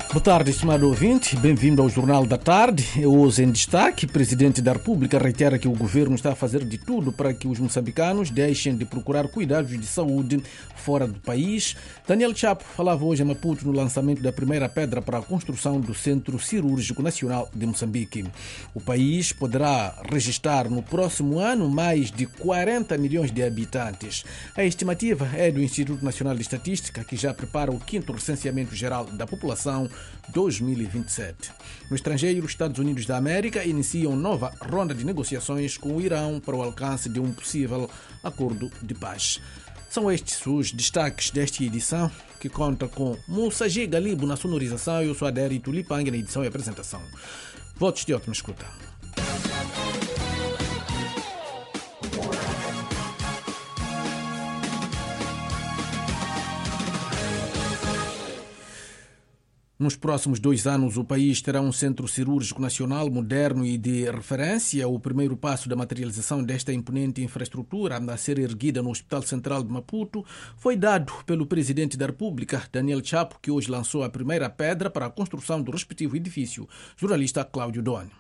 Boa tarde, estimado ouvinte. Bem-vindo ao Jornal da Tarde. Hoje em destaque, o Presidente da República reitera que o governo está a fazer de tudo para que os moçambicanos deixem de procurar cuidados de saúde fora do país. Daniel Chapo falava hoje em Maputo no lançamento da primeira pedra para a construção do Centro Cirúrgico Nacional de Moçambique. O país poderá registrar no próximo ano mais de 40 milhões de habitantes. A estimativa é do Instituto Nacional de Estatística, que já prepara o 5º recenseamento geral da população 2027. No estrangeiro, os Estados Unidos da América iniciam nova ronda de negociações com o Irão para o alcance de um possível acordo de paz. São estes os destaques desta edição, que conta com Moussa G. Galibo na sonorização e eu sou Adério Tulipang na edição e apresentação. Votos de ótima escuta. Nos próximos 2 anos, o país terá um centro cirúrgico nacional moderno e de referência. O primeiro passo da materialização desta imponente infraestrutura a ser erguida no Hospital Central de Maputo foi dado pelo Presidente da República, Daniel Chapo, que hoje lançou a primeira pedra para a construção do respectivo edifício. Jornalista Cláudio Doni.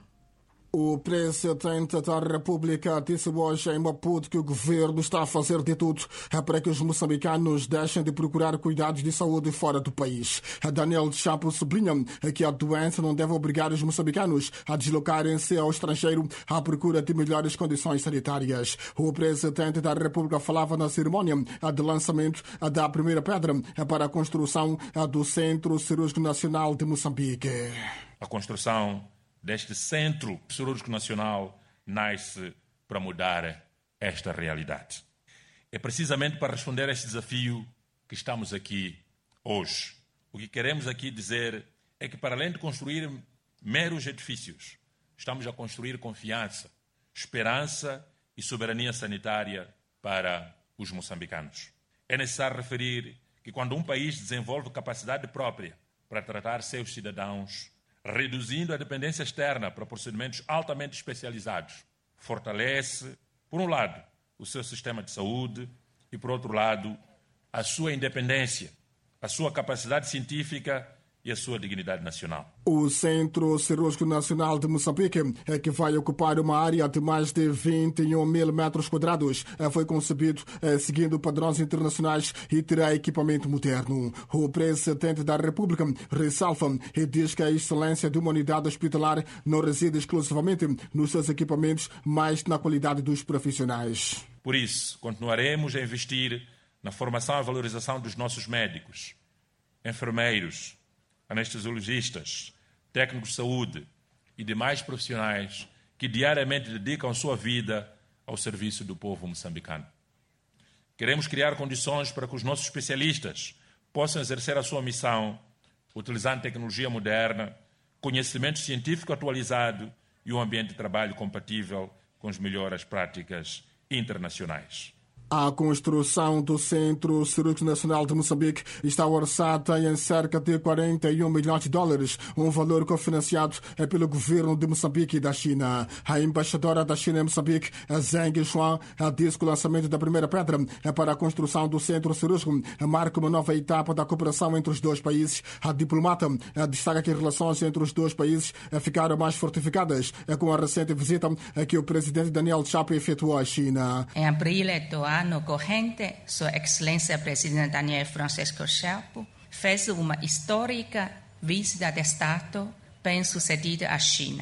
O Presidente da República disse hoje em Maputo que o governo está a fazer de tudo para que os moçambicanos deixem de procurar cuidados de saúde fora do país. Daniel Chapo sublinha que a doença não deve obrigar os moçambicanos a deslocarem-se ao estrangeiro à procura de melhores condições sanitárias. O Presidente da República falava na cerimônia de lançamento da primeira pedra para a construção do Centro Cirúrgico Nacional de Moçambique. A construção deste Centro Cirúrgico Nacional nasce para mudar esta realidade. É precisamente para responder a este desafio que estamos aqui hoje. O que queremos aqui dizer é que, para além de construir meros edifícios, estamos a construir confiança, esperança e soberania sanitária para os moçambicanos. É necessário referir que, quando um país desenvolve capacidade própria para tratar seus cidadãos, reduzindo a dependência externa para procedimentos altamente especializados, fortalece, por um lado, o seu sistema de saúde e, por outro lado, a sua independência, a sua capacidade científica e a sua dignidade nacional. O Centro Cirúrgico Nacional de Moçambique, que vai ocupar uma área de mais de 21 mil metros quadrados, foi concebido seguindo padrões internacionais e terá equipamento moderno. O Presidente da República ressalva e diz que a excelência de uma unidade hospitalar não reside exclusivamente nos seus equipamentos, mas na qualidade dos profissionais. Por isso, continuaremos a investir na formação e valorização dos nossos médicos, enfermeiros, anestesiologistas, técnicos de saúde e demais profissionais que diariamente dedicam sua vida ao serviço do povo moçambicano. Queremos criar condições para que os nossos especialistas possam exercer a sua missão utilizando tecnologia moderna, conhecimento científico atualizado e um ambiente de trabalho compatível com as melhores práticas internacionais. A construção do Centro Cirúrgico Nacional de Moçambique está orçada em cerca de 41 milhões de dólares, um valor cofinanciado pelo governo de Moçambique e da China. A embaixadora da China em Moçambique, Zheng Xuan, disse que o lançamento da primeira pedra para a construção do Centro Cirúrgico marca uma nova etapa da cooperação entre os dois países. A diplomata destaca que as relações entre os dois países ficaram mais fortificadas com a recente visita que o presidente Daniel Chapo efetuou à China. Em abril do ano corrente, Sua Excelência Presidente Daniel Francisco Chapo fez uma histórica visita de Estado bem-sucedida à China.